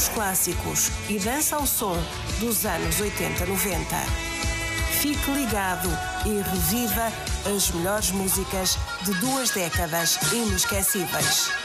os clássicos e dança ao som dos anos 80-90. Fique ligado e reviva as melhores músicas de 2 décadas inesquecíveis.